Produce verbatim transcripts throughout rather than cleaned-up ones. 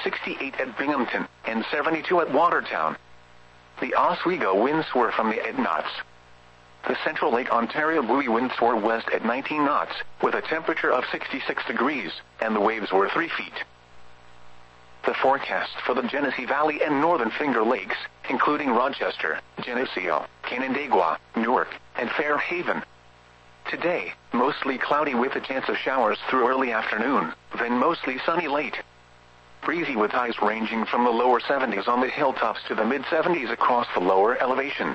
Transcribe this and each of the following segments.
sixty-eight at Binghamton, and seventy-two at Watertown. The Oswego winds were from the eight knots. The Central Lake Ontario buoy winds were west at nineteen knots, with a temperature of sixty-six degrees, and the waves were three feet. The forecast for the Genesee Valley and Northern Finger Lakes, including Rochester, Geneseo, Canandaigua, Newark, and Fairhaven. Today, mostly cloudy with a chance of showers through early afternoon, then mostly sunny late. Breezy with highs ranging from the lower seventies on the hilltops to the mid seventies across the lower elevations.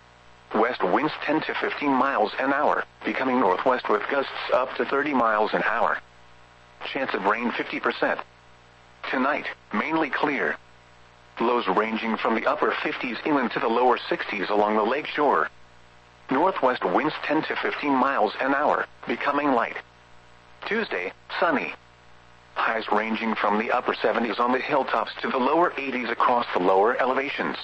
West winds ten to fifteen miles an hour, becoming northwest with gusts up to thirty miles an hour. Chance of rain fifty percent. Tonight, mainly clear. Lows ranging from the upper fifties inland to the lower sixties along the lake shore. Northwest winds ten to fifteen miles an hour, becoming light. Tuesday, sunny. Highs ranging from the upper seventies on the hilltops to the lower eighties across the lower elevations.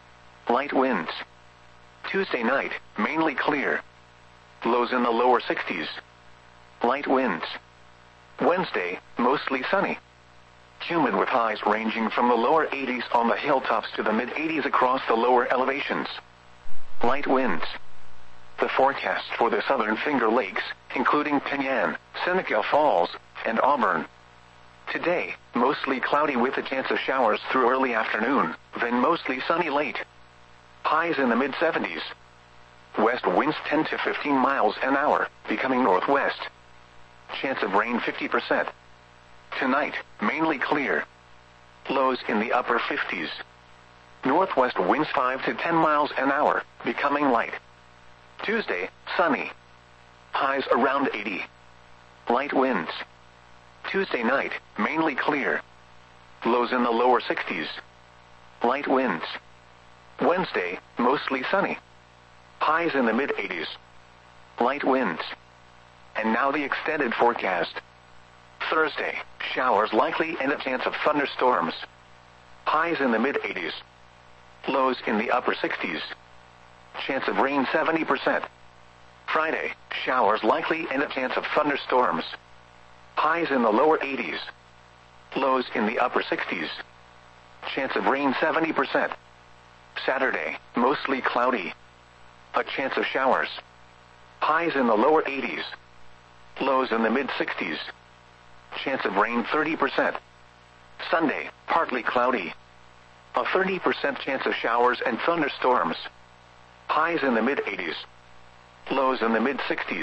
Light winds. Tuesday night, mainly clear. Lows in the lower sixties. Light winds. Wednesday, mostly sunny. Humid with highs ranging from the lower eighties on the hilltops to the mid eighties across the lower elevations. Light winds. The forecast for the Southern Finger Lakes, including Penyan, Seneca Falls, and Auburn. Today, mostly cloudy with a chance of showers through early afternoon, then mostly sunny late. Highs in the mid seventies. West winds ten to fifteen miles an hour, becoming northwest. Chance of rain fifty percent. Tonight, mainly clear. Lows in the upper fifties. Northwest winds five to ten miles an hour, becoming light. Tuesday, sunny. Highs around eighty. Light winds. Tuesday night, mainly clear. Lows in the lower sixties. Light winds. Wednesday, mostly sunny. Highs in the mid eighties. Light winds. And now the extended forecast. Thursday, showers likely and a chance of thunderstorms. Highs in the mid eighties. Lows in the upper sixties. Chance of rain seventy percent. Friday, showers likely and a chance of thunderstorms. Highs in the lower eighties. Lows in the upper sixties. Chance of rain seventy percent. Saturday, mostly cloudy. A chance of showers. Highs in the lower eighties. Lows in the mid sixties. Chance of rain thirty percent. Sunday, partly cloudy. A thirty percent chance of showers and thunderstorms. Highs in the mid eighties. Lows in the mid sixties.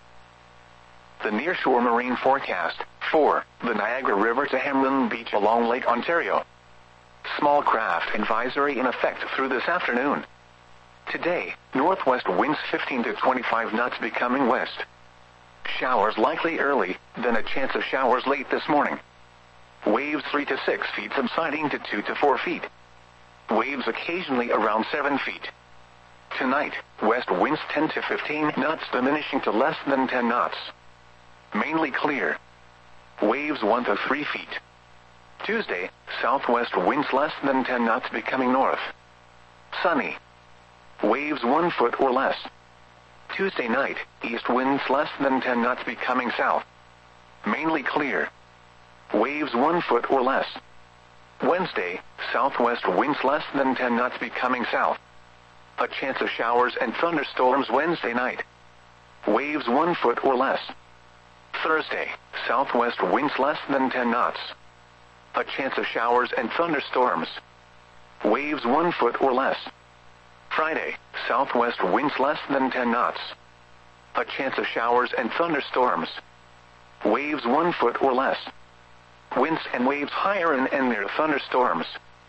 The nearshore marine forecast, for the Niagara River to Hamlin Beach along Lake Ontario. Small craft advisory in effect through this afternoon. Today, northwest winds fifteen to twenty-five knots becoming west. Showers likely early, then a chance of showers late this morning. Waves three to six feet subsiding to two to four feet. Waves occasionally around seven feet. Tonight, west winds ten to fifteen knots diminishing to less than ten knots. Mainly clear. Waves one to three feet. Tuesday, southwest winds less than ten knots becoming north. Sunny. Waves one foot or less. Tuesday night, east winds less than ten knots becoming south. Mainly clear. Waves one foot or less. Wednesday, southwest winds less than ten knots becoming south. A chance of showers and thunderstorms Wednesday night. Waves one foot or less. Thursday, southwest winds less than ten knots. A chance of showers and thunderstorms. Waves one foot or less. Friday, southwest winds less than ten knots. A chance of showers and thunderstorms. Waves one foot or less. Winds and waves higher and, and near thunderstorms.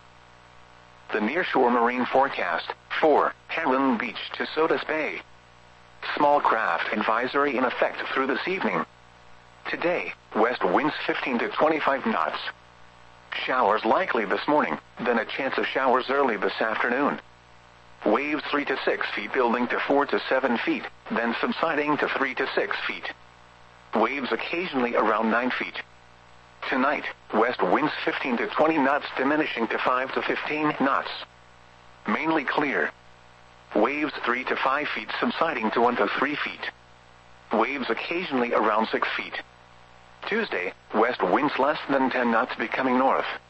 The nearshore marine forecast, for Hamlin Beach to Sodus Bay. Small craft advisory in effect through this evening. Today, west winds fifteen to twenty-five knots. Showers likely this morning, then a chance of showers early this afternoon. Waves three to six feet building to four to seven feet, then subsiding to three to six feet. Waves occasionally around nine feet. Tonight, west winds fifteen to twenty knots diminishing to five to fifteen knots. Mainly clear. Waves three to five feet subsiding to one to three feet. Waves occasionally around six feet. Tuesday, west winds less than ten knots becoming north.